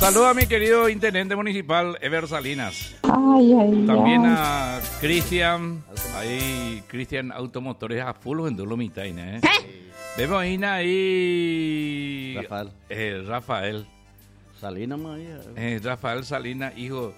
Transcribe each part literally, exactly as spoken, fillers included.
Saludos a mi querido intendente municipal, Ever Salinas. Ay, ay, También ay. a Cristian, ahí Cristian Automotores a full en Dolomita, ¿eh? Vemos ahí... Rafael. Eh, Rafael. Salinas María. Eh, Rafael Salinas, hijo.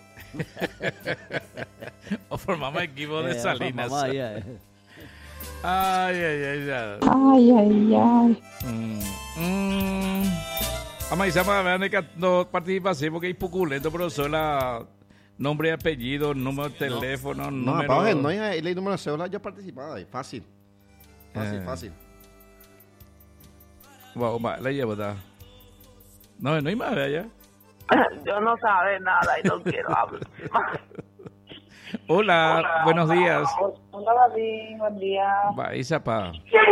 O formamos equipo de Eh, Salinas. mamá, ya, eh. Ay, ay, ay, ya. Ay, ay, ay. Mm, mm. Ama, isa para ver que no participación porque es puculento, pero solo nombre y apellido, número de teléfono, No, número... aparte, no hay ley número de cédula, yo participaba ahí. Fácil. Fácil, Eh. fácil. Wow, va, la llevo, ¿verdad? No, no hay más de allá. Yo no sabe nada y no quiero hablar. Hola, Hola, buenos hola. días. Hola, David, buen día. Va, isa pa.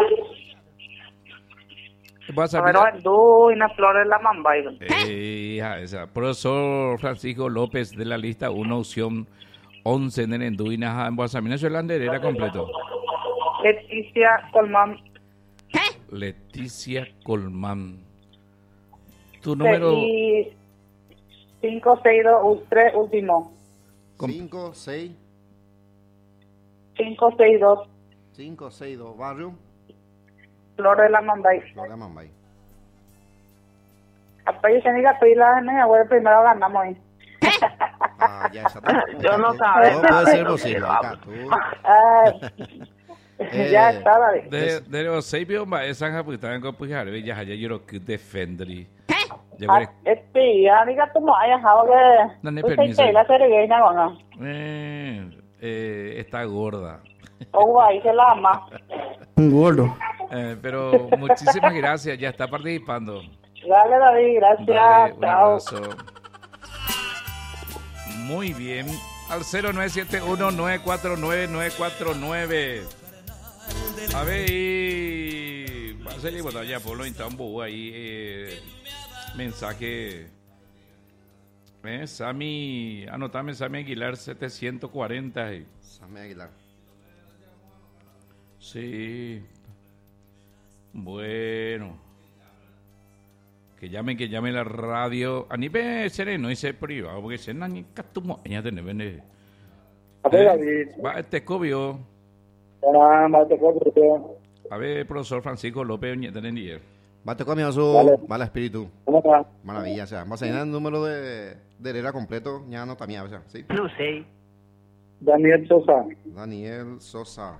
Vas a A ver, mirar. Vendú y las flores la mambay. Eh, hija, esa. Profesor Francisco López de la lista uno, opción once en el Enduina, en Guasamina, era completo. Leticia Colmán. Leticia Colmán. Tu número. Y cinco seis dos tres último. cinco, seis, cinco seis dos cinco, seis, dos. Barrio. Flores la mambay. Florida Mambay. Apenas se diga pila en el web, primero ganamos ahí. Ah, ya está. Yo no sabe Todo nada, puede ser no posible. quiero Acá, tú. Ay, Eh, ya está, David. De, de los seis bios más, esa japitán con pujar, ya ya yo lo que defendrí. Ya Ah, veré. este, ya diga tu maya, jao que. Dale Usted permiso. te la ceregueña, ¿no? Eh, eh, está gorda. O ahí se la ama. Un gordo. Eh, pero muchísimas gracias, ya está participando. Dale, David, gracias. Dale, un Chao. abrazo. Muy bien. Al cero nueve siete uno nueve cuatro nueve nueve cuatro nueve. A ver, y... va a ser bueno, ya por lo intambo ahí. Eh, mensaje. Eh, Sammy, anotame Sammy Aguilar setecientos cuarenta. y- Sammy Aguilar. Sí. Bueno. Que llamen, que llame la radio. A nivel sereno y ser privado, porque se nan catumo. Ya tenés, vende. A ver, David. Va, este cobio. Hola, mate con A ver, profesor Francisco López Oñeta en día. Bate conmigo su Vale. mala espíritu. ¿Cómo está? Maravilla, o sea, vamos a llenar el número de, de Herrera completo, ya no también, o sea, ¿sí? No sé. Daniel Sosa. Daniel Sosa.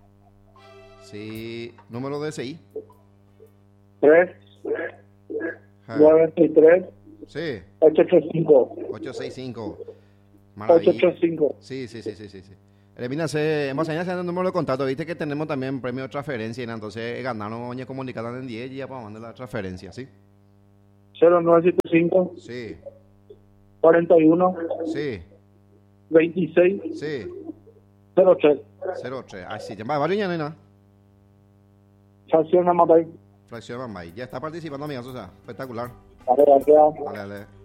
Sí, número de S I. tres, Ah, nueve tres, sí, ocho ocho cinco. ocho seis cinco. ocho Maravilla. ocho cinco. Sí, sí, sí, sí, sí, sí. Elimina, se, vamos a llenar el número de contacto, viste que tenemos también premio de transferencia, ¿no? Entonces ganaron oye comunicadas en diez y ya para mandar la transferencia, ¿sí? cero nueve siete cinco, Sí, cuarenta y uno, sí, veintiséis, sí. cero tres. cero tres. Ah, sí, llama varios ya no hay nada. Sanción a Matay. Fracción Mambay. Ya está participando, amigas, o sea, espectacular. A ver, gracias. Dale, dale.